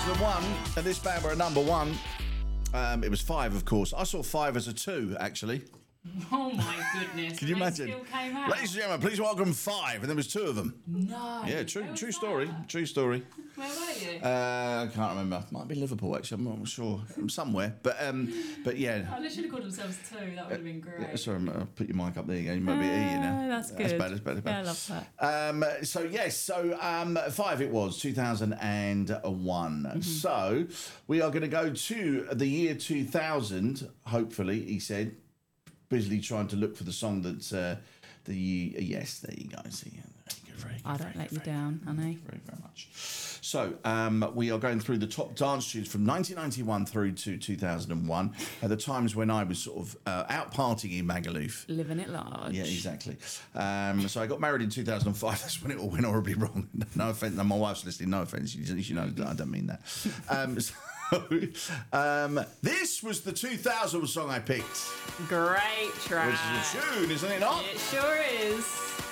2001, and this band were a number one. It was Five, of course. I saw Five as a 2, actually. Oh my goodness! Can you imagine? Still came out. Ladies and gentlemen, please welcome Five, and there was 2 of them. No. Yeah, true story. True story. Where were you? I can't remember. Might be Liverpool, actually. I'm not sure. Somewhere, but yeah. Oh, they should have called themselves 2. That would have been great. Yeah, sorry, I'll put your mic up there again. You might be eating now. That's good. That's better. Yeah, I love that. So Five it was, 2001. Mm-hmm. So we are going to go to the year 2000, hopefully, he said, busily trying to look for the song that's yes, there you go. See, very good, I don't let you down, honey. Very, very much. So we are going through the top dance tunes from 1991 through to 2001, at the times when I was sort of out partying in Magaluf. Living it large. Yeah, exactly. So I got married in 2005. That's when it all went horribly wrong. No offence. My wife's listening. No offence. You know, I don't mean that. This was the 2000 song I picked. Great track. Which is a tune, isn't it not? It sure is.